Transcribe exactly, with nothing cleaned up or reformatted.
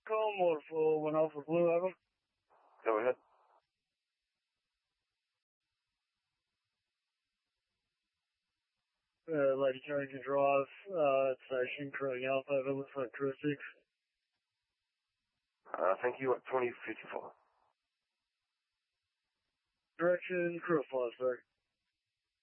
call, more for one Alpha Blue, over. Go ahead. Uh, Lady Carrington Drive, uh, station, currently Alpha, over, looks like crew six. Uh, thank you, at twenty fifty-four. Direction, crew five, sorry.